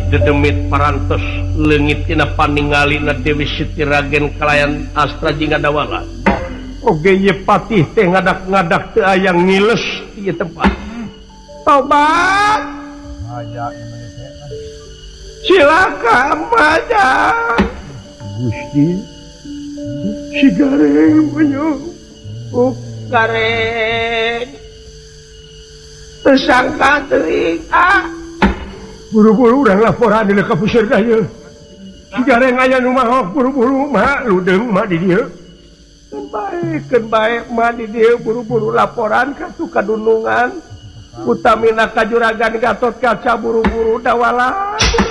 dedemit parantos leungit tina paningalina Dewi Siti Ragen kalayan Astra jingga dawala oge ye patih teh ngadak-ngadak teu aya ngiles ieu tempat tobat aya silakan maja Gusti si gareng menyong gareng tersangka teuing buru-buru urang laporan dina ka puseur daya si gareng aya nu mahok buru-buru mah ludeung mah di dieu keun bae mah di dieu buru-buru laporan ka kadunungan utamina ka Juragan Gatot Kaca buru-buru dawala